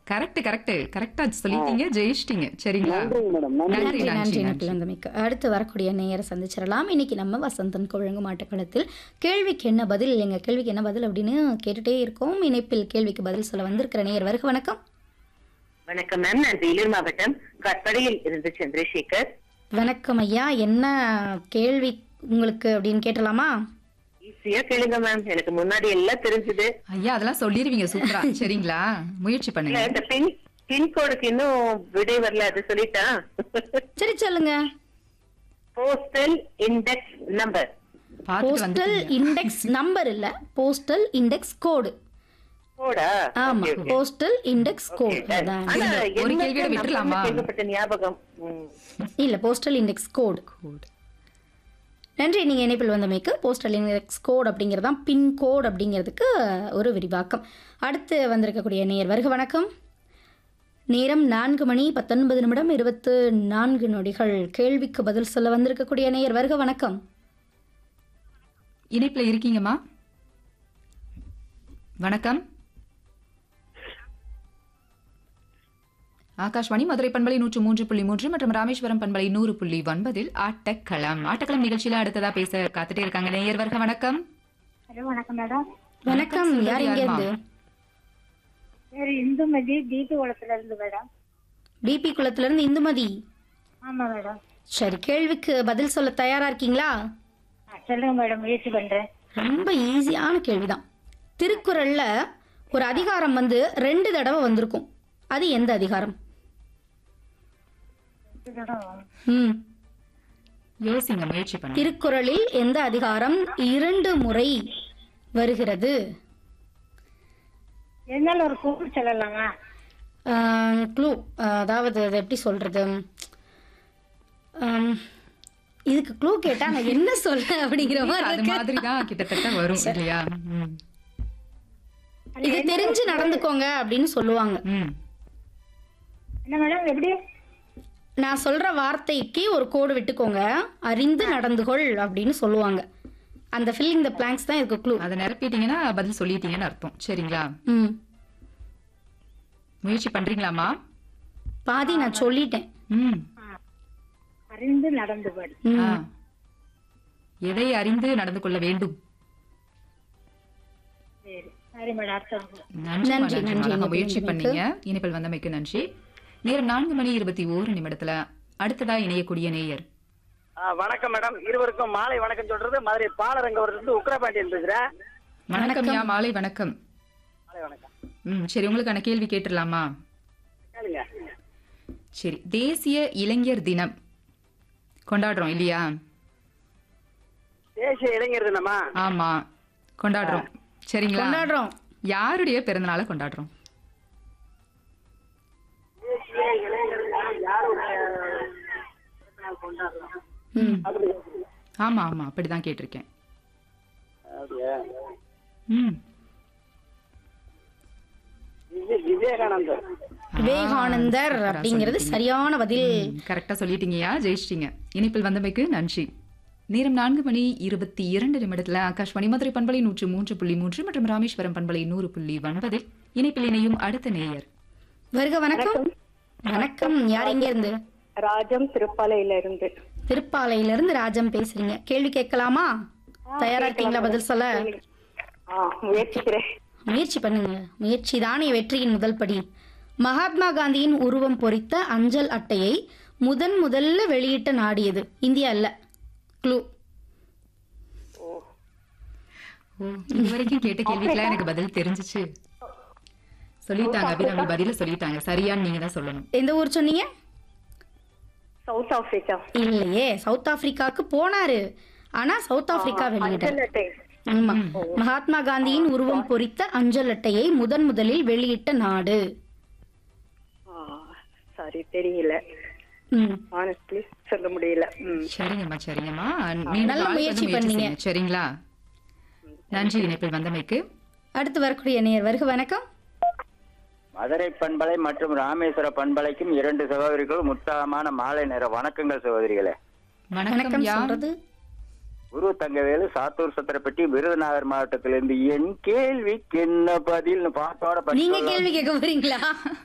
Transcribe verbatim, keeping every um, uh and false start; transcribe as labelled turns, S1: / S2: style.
S1: Correct correct கரெக்டா சொல்லிட்டீங்க, ஜெயிச்சிட்டீங்க. சரிங்களா?
S2: நன்றிங்க மேடம். நன்றி.
S1: நன்றி
S3: நன்றி
S1: நன்றி
S3: நன்றி
S1: நன்றி.
S3: நன்றி வந்தமைக்கு. அடுத்து வரக்கூடிய நேயரை சந்திச்சிடலாம். இன்னைக்கு நம்ம வசந்தன் குழங்கும் ஆட்டக்களத்தில் கேள்விக்கு என்ன பதில், எங்க கேள்விக்கு என்ன பதில் அப்படின்னு கேட்டுட்டே இருக்கோம். இணைப்பில் கேள்விக்கு பதில் சொல்ல வந்திருக்கிற நேயர் வருக வணக்கம்.
S4: வணக்கம் மேம், நான் வேலூர் மாவட்டம் கட்படியில் இருந்து சந்திரசேகர்.
S3: வணக்கம் ஐயா, என்ன கேள்வி உங்களுக்கு அப்படின்னு கேட்டலாமா?
S4: ஈஸியா கேளுங்க மேம், எனக்கு முன்னாடி எல்லாம் தெரிஞ்சது.
S1: ஐயா அதெல்லாம் சொல்லிருவீங்க சூப்பரா. சரிங்களா? முயற்சி
S4: இல்ல,
S1: பண்ணுங்க.
S4: இந்த பின் பின்கோடுக்கு இன்னும் விடை வரல, அது சொல்லிட்டா.
S3: சரி சொல்லுங்க.
S4: Postal index number.
S1: பார்த்துட்டு
S3: போஸ்டல்
S1: வந்துட்டீங்க.
S3: இண்டெக்ஸ் நம்பர் இல்ல, போஸ்டல் இண்டெக்ஸ் கோடு.
S4: கோடா?
S3: ஆமா,
S4: Okay, okay.
S3: போஸ்டல் இண்டெக்ஸ் கோடு.
S4: Okay, done.
S3: அதான்.
S4: ஆனா,
S1: ஒரு
S4: என்ன
S1: கேள்வியோட
S4: நம்ம
S1: விட்டுறலாமா?
S4: கேள்விப்பட்ட ஞாபகம். ம்.
S3: இல்ல, போஸ்டல் இண்டெக்ஸ் கோடு. நன்றி, நீங்க இணைப்பில் வந்தமைக்கு. போஸ்டல் இண்டெக்ஸ் கோட் அப்படிங்கிறது தான் பின் கோட் அப்படிங்கிறதுக்கு ஒரு விரிவாக்கம். அடுத்து வந்திருக்கக்கூடிய நேயர் வருக வணக்கம். நேரம் நான்கு மணி பத்தொன்பது நிமிடம் இருபத்து நான்கு நொடிகள். கேள்விக்கு பதில் சொல்ல வந்திருக்கக்கூடிய நேயர் வருக வணக்கம்.
S1: இணைப்புல இருக்கீங்கம்மா? வணக்கம். ஆகாஷ்வாணி மதுரை பண்பலை நூற்று மூன்று புள்ளி மூன்று மற்றும் ராமேஸ்வரம் பண்பலை நூறு புள்ளி ஒன்பதில் ஆட்டக்களம் ஆட்டக்களம் நிகழ்ச்சியில அடுத்ததா பேச காத்துட்டே இருக்காங்க நேயர். வருக வணக்கம்.
S5: ஹலோ, வணக்கம் மேடம்.
S3: வணக்கம், யார் இங்க இருந்து?
S5: பேரு இந்துமதி, டிபி குளத்துல இருந்து மேடம்.
S3: பிபி குளத்துல இருந்து இந்துமதி.
S5: ஆமா மேடம்.
S3: சரி, கேள்விக்கு பதில் சொல்ல தயாரா இருக்கீங்களா?
S5: ஆ, சொல்லுங்க மேடம், முயற்சி பண்றேன்.
S3: ரொம்ப ஈஸியான கேள்விதான். திருக்குறள்ல ஒரு அதிகாரம் வந்து ரெண்டு தடவை வந்திருக்கும். அது எந்த அதிகாரம்? ம்
S1: யோசிங்க, முயற்சி பண்ணுங்க.
S3: திருக்குறளில் எந்த அதிகாரம் இரண்டு முறை வருகிறது?
S5: என்னால ஒரு கூப்பிட்டு சொல்லலாமா?
S3: க்ளூ, அதாவது அது எப்படி சொல்றது, ஆம், இதுக்கு க்ளூ கேட்டா நான் என்ன சொல்ல அப்படிங்கிற மாதிரி
S1: அது
S3: இருக்கு.
S1: மாதிரி தான் கிட்டத்தட்ட வரும் இல்லையா? ம்.
S3: இது தெரிஞ்சு நடந்துக்கோங்க அப்படின்னு சொல்லுவாங்க.
S1: ம்.
S5: என்ன மேடம், எப்படி?
S3: நான் சொல்ற வார்த்தைக்கு ஒரு கோடு விட்டுக்கோங்க, அறிந்து நடந்துகொள் அப்படின்னு சொல்லுவாங்க. அந்த ஃபில்லிங் த பிளாங்க்ஸ் தான் இதுக்கு க்ளூ.
S1: அதை நிரப்பிட்டீங்கன்னா பதில் சொல்லிட்டீங்கன்னு அர்த்தம். சரிங்களா?
S3: ம்
S1: முயற்சி பண்றீங்களாமா?
S3: பாதி நான் சொல்லிட்டேன்.
S1: ம்.
S5: அறிந்து நடந்து பாடு.
S3: ம்.
S1: ஆ. எதை அறிந்து நடந்து கொள்ள வேண்டும்?
S5: சரி சரி மேடம், அர்த்தம்.
S1: நன்றி
S3: நன்றி,
S1: நன்றி.
S3: நன்றி,
S1: அழகா
S3: நன்றி,
S1: முயற்சி
S3: நன்றி.
S1: பண்ணீங்க. இனிப்பில் வந்தமைக்கு நன்றி. நேரம் நான்கு மணி இருபத்தி ஓரு நிமிடத்துல அடுத்ததா இணையக்கூடிய நேயர்.
S2: ஆ, வணக்கம் மேடம். இருவருக்கும் மாலை வணக்கம் சொல்றது மதுரை பாலரங்கவரத்துல இருந்து உக்ரபாண்டியன் பேசுறேன்.
S1: வணக்கம் யா, மாலை வணக்கம்.
S2: மாலை வணக்கம்.
S1: ம் சரி, உங்களுக்கான கேள்வி கேட்டுடலாமா?
S2: கேளுங்க.
S1: சரி, தேசிய இளைஞர் தினம் கொண்டாடுறோம் இல்லையா?
S2: தேசிய இளைஞர் தினமா?
S1: ஆமா, கொண்டாடுறோம். சரிங்களா?
S3: கொண்டாடுறோம்.
S1: யாருடைய பிறந்தநாளை கொண்டாடுறோம்?
S2: தேசிய இளைஞர் தினம் யாருடைய பிறந்தநாள் கொண்டாடலாம்?
S3: ம்
S2: அப்படி
S1: ஆமா ஆமா, அப்படிதான் கேட்டிருக்கேன்.
S2: அப்படியா?
S1: ம்.
S2: விவே- விவேகானந்தர்.
S3: விவேகானந்தர்
S1: சூப்பரா
S3: அப்படிங்கிறது
S1: சொல்லிட்டீங்க.
S3: சரியான பதில்.
S1: ம், கரெக்டா சொல்லிட்டீங்கயா, ஜெயிச்சிட்டீங்க. இனிப்பில் வந்தமைக்கு நன்றி. நேரம் நான்கு மணி இருபத்தி இரண்டு நிமிடத்துல ஆகாஷ்வாணி மதுரை பண்பலை நூற்று மூன்று புள்ளி மூன்று மற்றும் ராமேஸ்வரம் பண்பலை நூறு புள்ளி ஒன்பதில் இணைப்பில் இணையும் அடுத்த நேயர்.
S3: வருக வணக்கம். வணக்கம், யார் எங்க இருந்து?
S5: ராஜம், திருப்பாலையில இருந்து.
S3: திருப்பாலையில இருந்து ராஜம் பேசுறீங்க. கேள்வி கேட்கலாமா? தயாரா இருக்கீங்களா பதில் சொல்ல?
S5: ஆ, முயற்சிக்கிறேன்.
S3: முயற்சி பண்ணுங்க, முயற்சி தானே வெற்றியின் முதல் படி. மகாத்மா காந்தியின் உருவம் பொறித்த அஞ்சல் அட்டையை முதன் முதல்ல வெளியிட்ட நாடு எது? இந்தியா இல்ல. க்ளூ.
S1: இதுவரைக்கும் கேட்ட கேள்விக்கெல்லாம் எனக்கு பதில் தெரிஞ்சிச்சு. சொல்லிட்டாங்க, அபிராமி பதில சொல்லிட்டாங்க. சரியான்னு நீங்க தான் சொல்லணும்.
S3: எந்த ஊர் சொன்னீங்க?
S5: South Africa.
S3: இல்லையே, சவுத் ஆப்பிரிக்காவுக்கு போனாரு. ஆனா சவுத் ஆப்பிரிக்கா வெளியிட்ட. ஆமா, மகாத்மா காந்தியின் உருவம் பொறித்த அஞ்சல் அட்டையை முதன் முதலில் வெளியிட்ட நாடு.
S5: சரி, தெரியல.
S3: ம்
S5: ஆனஸ்ட்லி சொல்ல முடியல. ம்.
S1: சரிங்கம்மா சரிங்கம்மா. மீண்டும்
S3: நல்ல
S1: நாளைக்கு
S3: முயற்சி
S1: வந்து
S3: பண்ணீங்க.
S1: செய்யுங்க. சரிங்களா? நன்றி இணைப்பில் வந்தமைக்கு.
S3: அடுத்து வரக்கூடிய நேயர் வருக வணக்கம்.
S6: மதுரை பண்பலை மற்றும் ராமேஸ்வர பண்பலைக்கும் இரண்டு சகோதரிகளும் உற்சாகமான மாலை நேர வணக்கங்கள் சகோதரிகளே.
S1: வணக்கம்
S3: வணக்கம்
S1: யா.
S3: சொல்றது
S6: குரு தங்கவேலு, சாத்தூர் சத்திரப்பட்டி, விருதுநகர் மாவட்டத்திலிருந்து. என் கேள்விக்கு என்ன பதில் பாட்டோட
S3: நீங்க
S6: படிச்சு
S3: கேள்வி கேட்க போறீங்களா?